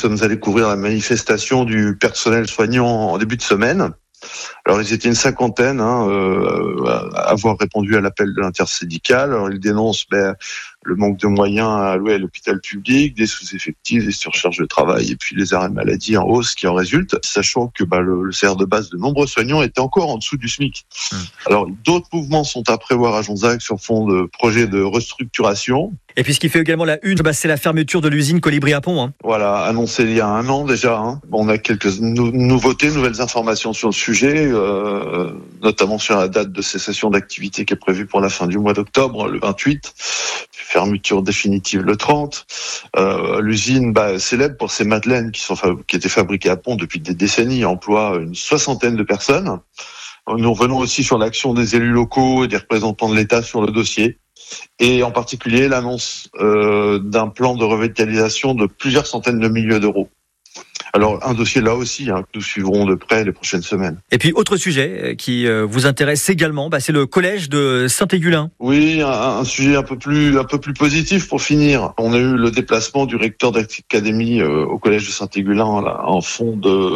sommes allés couvrir la manifestation du personnel soignant en début de semaine. Alors ils étaient une cinquantaine à avoir répondu à l'appel de l'intersyndicale. Alors ils dénoncent le manque de moyens alloués à l'hôpital public, des sous-effectifs, des surcharges de travail et puis les arrêts de maladie en hausse qui en résultent, sachant que le salaire de base de nombreux soignants était encore en dessous du SMIC. Alors d'autres mouvements sont à prévoir à Jonzac sur fond de projets de restructuration. Et puis ce qui fait également la une, c'est la fermeture de l'usine Colibri à Pont. Voilà, annoncé il y a 1 an déjà. On a quelques nouveautés, nouvelles informations sur le sujet, notamment sur la date de cessation d'activité qui est prévue pour la fin du mois d'octobre, le 28. Fermeture définitive le 30. L'usine célèbre pour ses madeleines qui étaient fabriquées à Pont depuis des décennies, emploie une 60aine de personnes. Nous revenons aussi sur l'action des élus locaux et des représentants de l'État sur le dossier. Et en particulier l'annonce d'un plan de revitalisation de plusieurs centaines de milliers d'euros. Alors un dossier là aussi que nous suivrons de près les prochaines semaines. Et puis autre sujet qui vous intéresse également, c'est le collège de Saint-Égulin. Oui, un sujet un peu plus positif pour finir. On a eu le déplacement du recteur d'académie au collège de Saint-Égulin en fin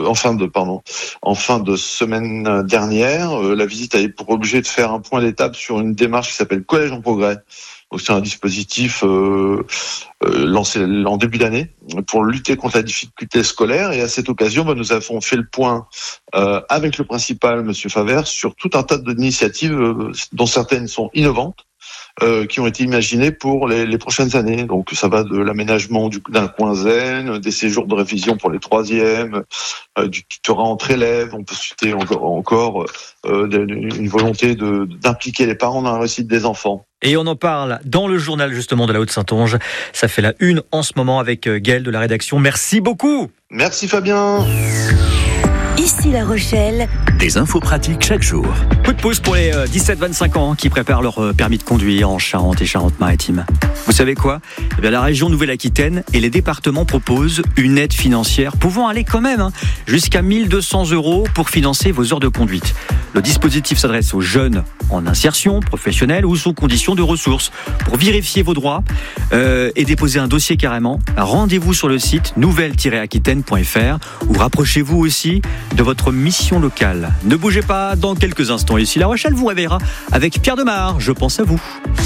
de semaine dernière. La visite avait pour objet de faire un point d'étape sur une démarche qui s'appelle Collège en progrès. Donc c'est un dispositif lancé en début d'année pour lutter contre la difficulté scolaire. Et à cette occasion, nous avons fait le point avec le principal, Monsieur Favert, sur tout un tas d'initiatives dont certaines sont innovantes, qui ont été imaginées pour les prochaines années. Donc ça va de l'aménagement d'un coin zen, des séjours de révision pour les troisièmes, du tutorat entre élèves. On peut citer encore une volonté d'impliquer les parents dans la réussite des enfants. Et on en parle dans le journal justement de la Haute-Saintonge. Ça fait la une en ce moment avec Gaël de la rédaction. Merci beaucoup. Merci Fabien. Ici La Rochelle. Des infos pratiques chaque jour. Coup de pouce pour les 17-25 ans qui préparent leur permis de conduire en Charente et Charente-Maritime. Vous savez quoi ? La région Nouvelle-Aquitaine et les départements proposent une aide financière pouvant aller quand même jusqu'à 1 200 € pour financer vos heures de conduite. Le dispositif s'adresse aux jeunes en insertion professionnelle ou sous condition de ressources. Pour vérifier vos droits et déposer un dossier carrément, rendez-vous sur le site nouvelle-aquitaine.fr ou rapprochez-vous aussi de votre mission locale. Ne bougez pas, dans quelques instants. Ici La Rochelle vous réveillera avec Pierre Demar. Je pense à vous.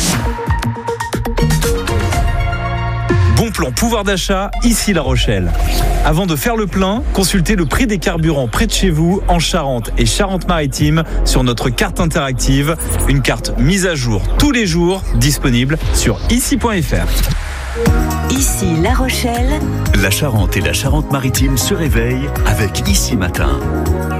Bon plan pouvoir d'achat, ici La Rochelle. Avant de faire le plein, consultez le prix des carburants près de chez vous en Charente et Charente-Maritime sur notre carte interactive. Une carte mise à jour tous les jours, disponible sur ici.fr. Ici La Rochelle. La Charente et la Charente-Maritime se réveillent avec Ici Matin.